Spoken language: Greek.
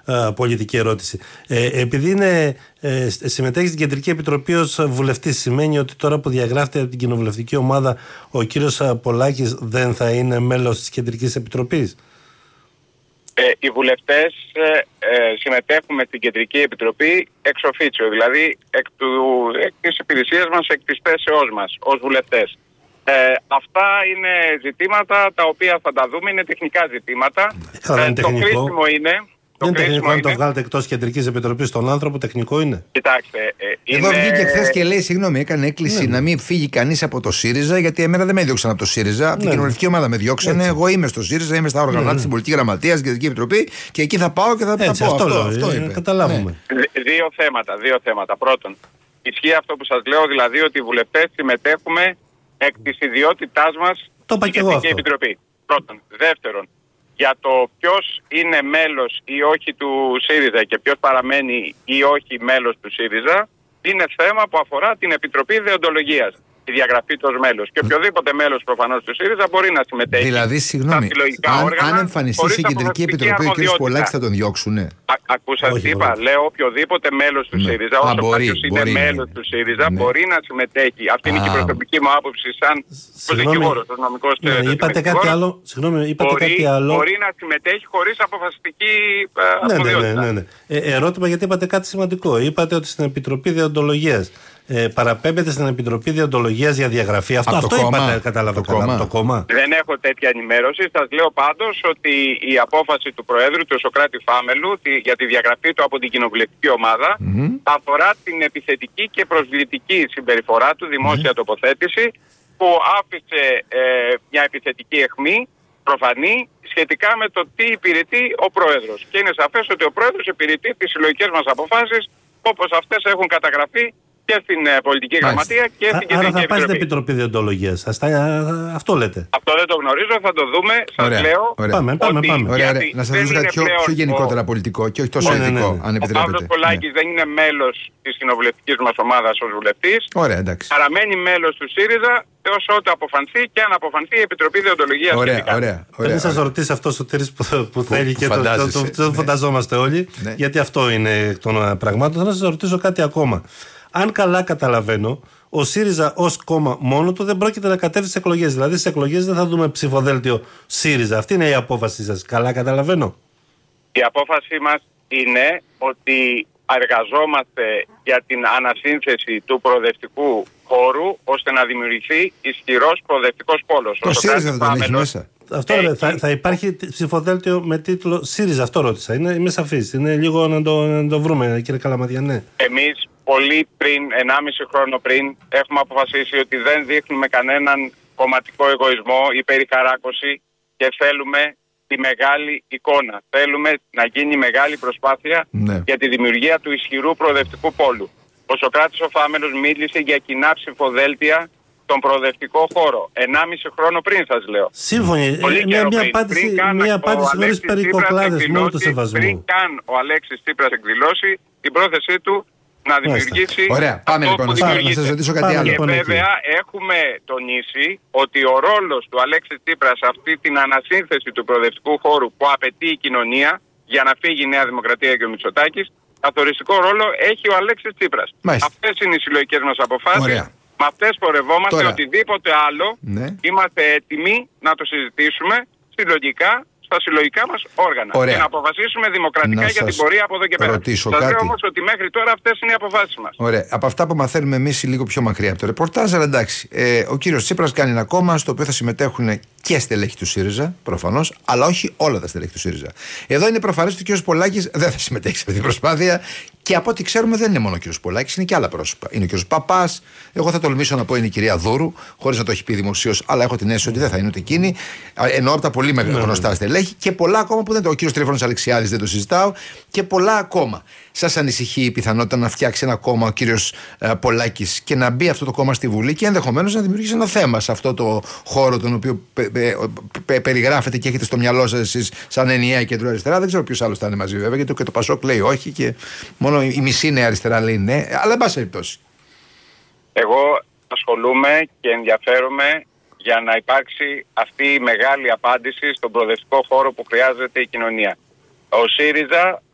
πολιτική ερώτηση. Επειδή συμμετέχει στην Κεντρική Επιτροπή ως βουλευτής, σημαίνει ότι τώρα που διαγράφεται από την κοινοβουλευτική ομάδα ο κύριος Πολάκης δεν θα είναι μέλος της Κεντρικής Επιτροπής? Οι βουλευτές συμμετέχουμε στην Κεντρική Επιτροπή εξ οφίτσιο, δηλαδή εκ της υπηρεσίας μας, εκ της θέσεώς μας ως βουλευτές. Αυτά είναι ζητήματα τα οποία θα τα δούμε, είναι τεχνικά ζητήματα. Το κρίσιμο είναι... Δεν είναι τεχνικό να το βγάλετε εκτός Κεντρικής Επιτροπής τον άνθρωπο, τεχνικό είναι. Κοιτάξτε. Εδώ βγήκε χθες και λέει, συγγνώμη, έκανε έκκληση να μην φύγει κανείς από το ΣΥΡΙΖΑ, γιατί εμένα δεν με διώξαν από το ΣΥΡΙΖΑ. Από την κοινωνική ομάδα με διώξανε. Εγώ είμαι στο ΣΥΡΙΖΑ, είμαι στα όργανα της, στην Πολιτική Γραμματεία, στην Κεντρική Επιτροπή και εκεί θα πάω και θα πω. Αυτό είπε. Καταλάβουμε. Δύο θέματα. Πρώτον, ισχύει αυτό που σας λέω, δηλαδή ότι οι βουλευτές συμμετέχουμε εκ της ιδιότητάς μας στην Κεντρική Επιτροπή. Πρώτον. Δεύτερον, για το ποιος είναι μέλος ή όχι του ΣΥΡΙΖΑ και ποιος παραμένει ή όχι μέλος του ΣΥΡΙΖΑ είναι θέμα που αφορά την Επιτροπή Δεοντολογίας, τη διαγραφή του ως μέλος. Και οποιοδήποτε μέλος προφανώς του ΣΥΡΙΖΑ μπορεί να συμμετέχει. Δηλαδή, συγγνώμη, αν εμφανιστεί σε Κεντρική Επιτροπή ο κ. Πολάκης θα τον διώξουνε? Ακούσατε τι είπα, λέω οποιοδήποτε μέλος του ΣΥΡΙΖα, όσο κάποιος είναι μέλος του ΣΥΡΙΖα, μπορεί να συμμετέχει. Αυτή είναι και η προσωπική μου άποψη σαν δικηγόρος, ως νομικός είπατε κάτι άλλο. Μπορεί να συμμετέχει χωρίς αποφασιστική αρμοδιότητα. Ναι. Ερώτημα, γιατί είπατε κάτι σημαντικό. Είπατε ότι στην Επιτροπή Δεοντολογίας παραπέμπεται στην Επιτροπή Δεοντολογίας για διαγραφή. Αυτό είπατε, κατάλαβα καλά. Το κόμμα. Δεν έχω τέτοια ενημέρωση. Σας λέω πάντως ότι η απόφαση του Προέδρου, του Σωκράτη Φάμελου, για τη διαγραφή του από την κοινοβουλευτική ομάδα αφορά την επιθετική και προσβλητική συμπεριφορά του, δημόσια τοποθέτηση, που άφησε μια επιθετική αιχμή προφανή σχετικά με το τι υπηρετεί ο Πρόεδρος. Και είναι σαφές ότι ο Πρόεδρος υπηρετεί τις συλλογικές μας αποφάσεις όπως αυτές έχουν καταγραφεί και στην Πολιτική Γραμματεία και στην Κεντρική Επιτροπή. Άρα θα πάει στην Επιτροπή Δεοντολογίας. Αυτό λέτε. Αυτό δεν το γνωρίζω, θα το δούμε. Σας λέω. Πάμε. Ωραία. Να σας ρωτήσω κάτι πιο γενικότερα πολιτικό και όχι τόσο ειδικό, αν επιτρέπετε. Ο Παύλος Πολάκης δεν είναι μέλος της κοινοβουλευτικής μας ομάδας ως βουλευτής. Ωραία, εντάξει. Παραμένει μέλος του ΣΥΡΙΖΑ έως ότου αποφανθεί και αν αποφανθεί η Επιτροπή Δεοντολογίας. Ωραία. Δεν σας ρωτήσει αυτό ο Τήρης που θέλει και το φανταζόμαστε όλοι, γιατί αυτό είναι των πραγμάτων. Θα σας ρωτήσω κάτι ακόμα. Αν καλά καταλαβαίνω, ο ΣΥΡΙΖΑ ως κόμμα μόνο του δεν πρόκειται να κατέβει στις εκλογές. Δηλαδή στις εκλογές δεν θα δούμε ψηφοδέλτιο ΣΥΡΙΖΑ. Αυτή είναι η απόφαση σας. Καλά καταλαβαίνω. Η απόφαση μας είναι ότι εργαζόμαστε για την ανασύνθεση του προοδευτικού χώρου ώστε να δημιουργηθεί ισχυρός προοδευτικός πόλος. Το ΣΥΡΙΖΑ δεν τον έχει μέσα. Αυτό θα υπάρχει ψηφοδέλτιο με τίτλο ΣΥΡΙΖΑ. Αυτό ρώτησα. Είμαι σαφής. Είναι λίγο να το βρούμε, κύριε Καλαματιά. Ναι. Εμείς πολύ πριν, 1,5 χρόνο πριν, έχουμε αποφασίσει ότι δεν δείχνουμε κανέναν κομματικό εγωισμό ή περιχαράκωση και θέλουμε τη μεγάλη εικόνα. Θέλουμε να γίνει μεγάλη προσπάθεια για τη δημιουργία του ισχυρού προοδευτικού πόλου. Ο Σωκράτης ο Φάμελος μίλησε για κοινά ψηφοδέλτια στον προοδευτικό χώρο. 1,5 χρόνο πριν, σας λέω. Σύμφωνοι. Μια απάντηση χωρίς περικοκλάδες, μόνο το σεβασμό. Πριν καν ο Αλέξης Τσίπρας εκδηλώσει την πρόθεσή του να δημιουργήσει. Ωραία, πάμε λοιπόν. Να σας ρωτήσω κάτι άλλο. Και βέβαια έχουμε τονίσει ότι ο ρόλος του Αλέξη Τσίπρα σε αυτή την ανασύνθεση του προοδευτικού χώρου που απαιτεί η κοινωνία για να φύγει η Νέα Δημοκρατία και ο Μητσοτάκης, καθοριστικό ρόλο έχει ο Αλέξης Τσίπρας. Αυτές είναι οι συλλογικές μας αποφάσεις. Με αυτές πορευόμαστε. Τώρα, οτιδήποτε άλλο είμαστε έτοιμοι να το συζητήσουμε στα συλλογικά μας όργανα. Και να αποφασίσουμε δημοκρατικά για την πορεία από εδώ και πέρα. Σας λέω όμως ότι μέχρι τώρα αυτές είναι οι αποφάσεις μας. Ωραία. Από αυτά που μαθαίνουμε εμείς λίγο πιο μακριά από το ρεπορτάζ, αλλά εντάξει. Ο κύριος Τσίπρας κάνει ένα κόμμα στο οποίο θα συμμετέχουν και στελέχη του ΣΥΡΙΖΑ, προφανώς, αλλά όχι όλα τα στελέχη του ΣΥΡΙΖΑ. Εδώ είναι προφανές ότι ο κύριος Πολάκης δεν θα συμμετέχει σε αυτή την προσπάθεια. Και από ό,τι ξέρουμε δεν είναι μόνο ο κ. Πολάκης, είναι και άλλα πρόσωπα. Είναι ο κ. Παπάς, εγώ θα τολμήσω να πω είναι η κυρία Δούρου, χωρίς να το έχει πει δημοσίως, αλλά έχω την αίσθηση ότι δεν θα είναι ούτε εκείνη. Ενώ από τα πολύ γνωστά στελέχη και πολλά ακόμα που δεν το. Ο κ. Τρίφωνος Αλεξιάδης δεν το συζητάω και πολλά ακόμα. Σας ανησυχεί η πιθανότητα να φτιάξει ένα κόμμα ο κ. Πολάκης και να μπει αυτό το κόμμα στη Βουλή και ενδεχομένως να δημιουργήσει ένα θέμα σε αυτό το χώρο τον οποίο περιγράφετε και έχετε στο μυαλό σας εσείς σαν ενιαία κεντροαριστερά? Δεν ξέρω ποιος άλλος θα είναι μαζί βέβαια, γιατί και το Πασόκ λέει όχι και μόνο η μισή νέα αριστερά λέει ναι, αλλά εν πάση περιπτώσει. Εγώ ασχολούμαι και ενδιαφέρομαι για να υπάρξει αυτή η μεγάλη απάντηση στον προοδευτικό χώρο που χρειάζεται η κοινωνία. Ο ΣΥΡΙΖΑ